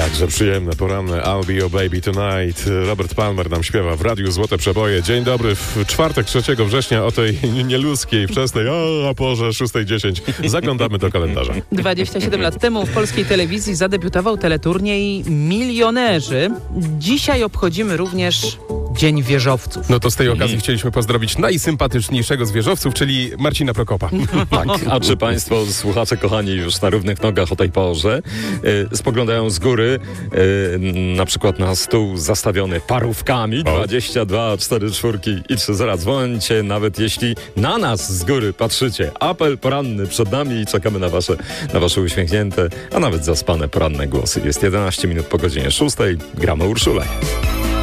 Jakże przyjemne, poranne I'll Be Your Baby Tonight. Robert Palmer nam śpiewa w Radiu Złote Przeboje. Dzień dobry, w czwartek 3 września o tej nieludzkiej, wczesnej, o porze 6:10. Zaglądamy do kalendarza. 27 lat temu w polskiej telewizji zadebiutował teleturniej Milionerzy. Dzisiaj obchodzimy również Dzień Wieżowców. No to z tej okazji chcieliśmy pozdrowić najsympatyczniejszego z wieżowców, czyli Marcina Prokopa. Tak, a czy państwo, słuchacze kochani, już na równych nogach o tej porze spoglądają z góry na przykład na stół zastawiony parówkami 22, 4 czwórki i 3 zera. Dzwońcie, nawet jeśli na nas z góry patrzycie. Apel poranny przed nami i czekamy na wasze uśmiechnięte, a nawet zaspane poranne głosy. Jest 11 minut po godzinie 6. Gramy Urszulę.